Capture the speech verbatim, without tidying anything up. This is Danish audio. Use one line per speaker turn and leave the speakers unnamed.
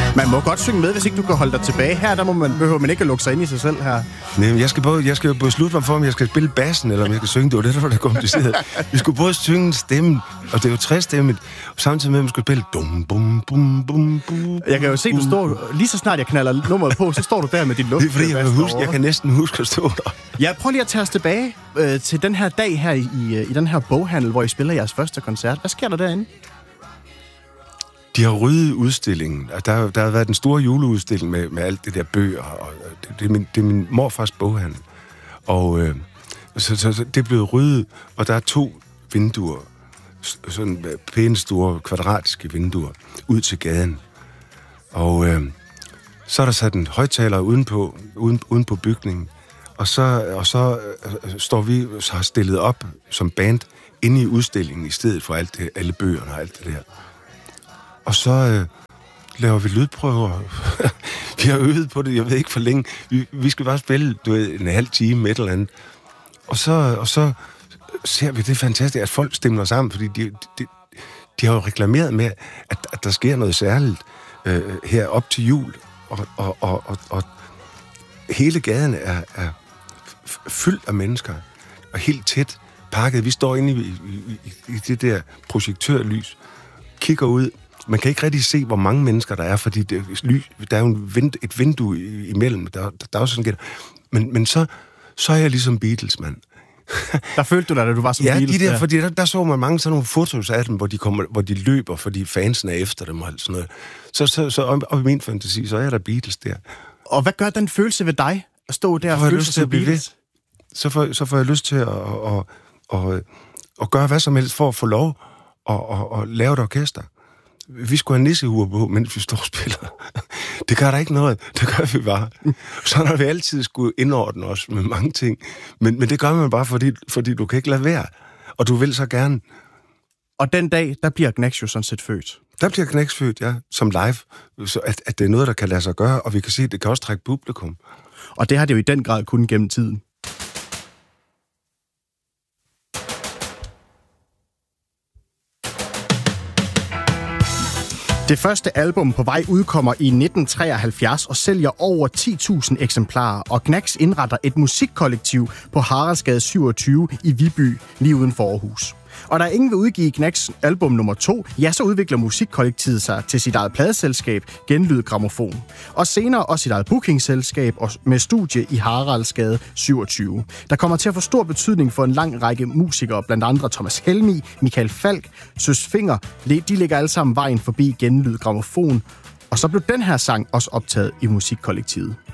Man må godt synge med, hvis ikke du kan holde dig tilbage. Her der må man, behøver man ikke at lukke sig ind i sig selv her.
Nej, jeg skal både, jeg skal både slutte mig for, om jeg skal spille bassen, eller om jeg skal synge. Det var det, der var det kompliceret. Vi skulle både synge en stemme, og det er jo trestemmet, og samtidig med, at man skulle spille dum, bum, bum, bum, bum.
Jeg kan jo se, du står, lige så snart jeg knalder nummeret på, så står du der med din luft.
Det er fordi, jeg kan, huske, jeg kan næsten huske at stå der.
Ja, prøv lige at tage os tilbage øh, til den her dag her i, i, i den her boghandel, hvor I spiller jeres første koncert. Hvad sker der derinde?
De har ryddet udstillingen. Der, der har været en stor juleudstilling med, med alt det der bøger, og det, det, er, min, det er min morfars boghandel. Og øh, så, så, så det er blevet ryddet, og der er to vinduer, sådan pæne store kvadratiske vinduer, ud til gaden. Og øh, så er der sat en højttaler udenpå, uden, uden på bygningen, og så, og så øh, står vi så har stillet op som band inde i udstillingen, i stedet for alt det, alle bøgerne og alt det der. Og så øh, laver vi lydprøver. Vi har øvet på det, jeg ved ikke for længe. Vi, vi skal bare spille, du ved, en halv time, et eller andet. Og så, og så ser vi, det er fantastisk, at folk stemmer sammen, fordi de, de, de har jo reklameret med, at, at der sker noget særligt øh, her op til jul. Og, og, og, og, og hele gaden er, er fyldt af mennesker, og helt tæt pakket. Vi står inde i, i, i, i det der projektørlys, kigger ud. Man kan ikke rigtig se, hvor mange mennesker der er, fordi det, der er jo en vind, et vindue imellem. Der, der, der er også sådan, men, men så, så er jeg ligesom Beatles, mand.
Der følte du dig, da du var som
ja,
Beatles?
Ja, de der,
der.
fordi der, der så man mange sådan nogle fotos af dem, hvor de, kommer, hvor de løber, fordi fansen er efter dem og alt sådan noget. Så, så, så op, op i min fantasi, så er der Beatles der.
Og hvad gør den følelse ved dig, at stå der og føle sig som Beatles?
Så får, så får jeg lyst til at, at, at, at, at gøre hvad som helst for at få lov at, at, at lave et orkester. Vi skulle have nissehuer på, mens vi står og spiller. Det gør der ikke noget. Det gør vi bare. Så har vi altid skulle indordne os med mange ting. Men, men det gør man bare, fordi, fordi du kan ikke lade være. Og du vil så gerne.
Og den dag, der bliver Gnags jo sådan set født.
Der bliver Gnags født, ja. Som live. Så at, at det er noget, der kan lade sig gøre. Og vi kan se, at det kan også trække publikum.
Og det har det jo i den grad kun gennem tiden. Det første album På vej udkommer i nitten treoghalvfjerds og sælger over ti tusind eksemplarer, og Gnags indretter et musikkollektiv på Haraldsgade syvogtyve i Viby, lige uden for Aarhus. Og da ingen vil udgive Gnags album nummer to, ja, så udvikler musikkollektivet sig til sit eget pladeselskab, Genlyd Grammofon. Og senere også sit eget bookingselskab med studie i Haraldsgade syvogtyve. Der kommer til at få stor betydning for en lang række musikere, blandt andre Thomas Helmig, Michael Falk, Søs Finger. De ligger alle sammen vejen forbi Genlyd Grammofon. Og så blev den her sang også optaget i musikkollektivet.